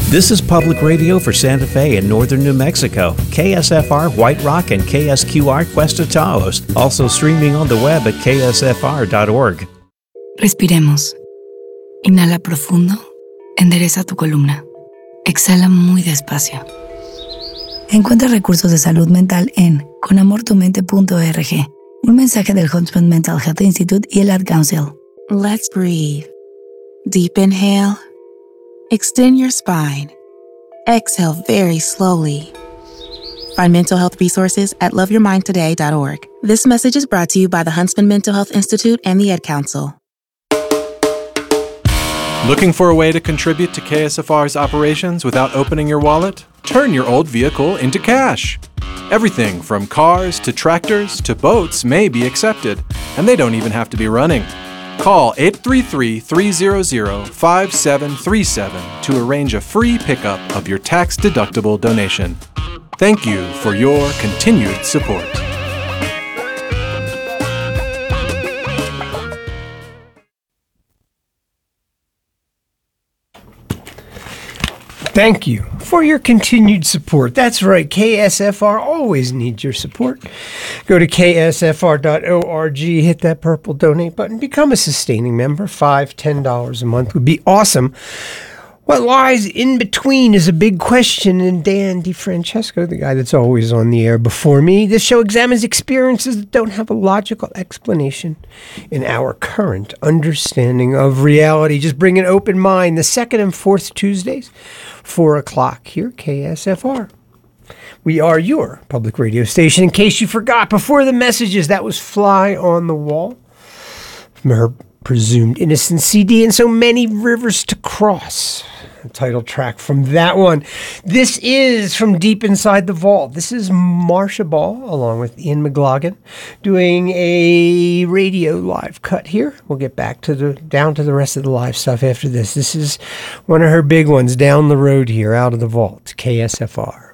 This is public radio for Santa Fe and northern New Mexico, KSFR White Rock and KSQR Cuesta Taos, also streaming on the web at ksfr.org. Respiremos. Inhala profundo, endereza tu columna. Exhala muy despacio. Encuentra recursos de salud mental en conamortumente.org. Un mensaje del Huntsman Mental Health Institute y el Ad Council. Let's breathe. Deep inhale. Extend your spine. Exhale very slowly. Find mental health resources at loveyourmindtoday.org. This message is brought to you by the Huntsman Mental Health Institute and the Ad Council. Looking for a way to contribute to KSFR's operations without opening your wallet? Turn your old vehicle into cash. Everything from cars to tractors to boats may be accepted, and they don't even have to be running. Call 833-300-5737 to arrange a free pickup of your tax-deductible donation. Thank you for your continued support. Thank you for your continued support. That's right, KSFR always needs your support. Go to ksfr.org, hit that purple donate button, become a sustaining member. $5, $10 a month would be awesome. What lies in between is a big question, and Dan DiFrancesco, the guy that's always on the air before me, this show examines experiences that don't have a logical explanation in our current understanding of reality. Just bring an open mind. The second and fourth Tuesdays, 4 o'clock here, KSFR. We are your public radio station. In case you forgot, before the messages, that was Fly on the Wall from her Presumed Innocent CD, and So Many Rivers to Cross, the title track from that one. This is from Deep Inside the Vault. This is Marcia Ball along with Ian McLaughlin doing a radio live cut here. We'll get back to down to the rest of the live stuff after this. This is one of her big ones down the road here out of the vault, KSFR.